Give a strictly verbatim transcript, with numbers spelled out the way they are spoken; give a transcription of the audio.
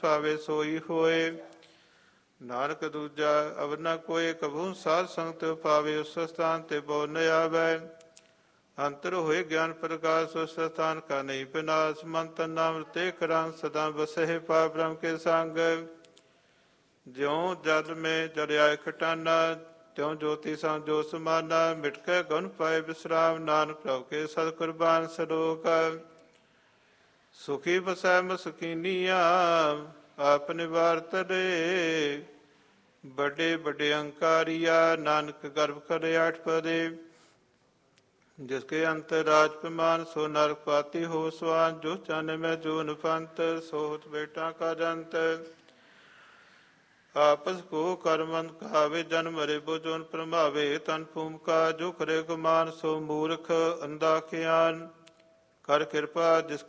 ਭਾਵੇ ਸੋਈ ਹੋਏ। ਨਾਨਕ ਦੂਜਾ ਅਵਰ ਨ ਕੋਇ ਕਬੂ ਸਾਧ ਸੰਗਤ ਪਾਵੇ, ਉਸ ਸਥਾਨ ਤੇ ਬੋ ਨ ਆਵੈ। ਅੰਤਰ ਹੋਏ ਗਿਆਨ ਪ੍ਰਕਾਸ਼, ਉਸ ਸਥਾਨ ਕਾ ਨਹੀਂ ਵਿਨਾਸ਼। ਮਨ ਤਨ ਨਾਮ ਤੇ ਕਰਾਂ ਸਦਾ ਬਸਹਿ, ਪਾ ਬ੍ਰਹਮ ਕੇ ਸੰਗ। ਜਿਉ ਜਲ ਮੈਂ ਜਲਿਆ ਖਟਾਨਾ, ਤਿਉ ਜੋਤੀ ਸੰ ਜੋ ਸਮਾਨਾ। ਮਿਟ ਕੇ ਗੁਣ ਪਾਏ ਵਿਸਰਾਮ, ਨਾਨਕ ਪ੍ਰਭ ਕੇ ਸਦ ਕੁਰਬਾਨ ਸਲੋਕ। ਸੁਖੀ ਬਸੈ ਮਸਕੀਨੀਆ, ਆਪ ਨਿਵਾਰ ਤਰੇ। ਵੱਡੇ ਵੱਡੇ ਅੰਕਾਰੀਆ, ਨਾਨਕ ਗਰਭ ਕਰੇ ਆਠ ਪਦੇ। ਜਿਸ ਕੇ ਅੰਤਰ ਰਾਜ ਪਮਾਨ, ਸੋ ਨਰਕ ਪਾਤੀ ਹੋ ਸਵਾਨ। ਜੋ ਚਨ ਮੈਂ ਜੂਨ ਪੰਤ, ਸੋਹਤ ਬੇਟਾ ਕਾ ਜੰਤ। ਆਪਸ ਕੋ ਕਰਮੰਦ ਕਹਾਵੇ, ਜਨ ਮਰੇ ਬੁਝੁਨ ਪ੍ਰਮਾਵੇ। ਤਨ ਭੂਮਿਕਾ ਜੋ ਕਰੇ ਗੁਮਾਨ, ਸੋ ਮੂਰਖ ਅੰਧਾ ਖਿਆਨ। ਕਰ ਕਿਰਪਾ ਜਿਸ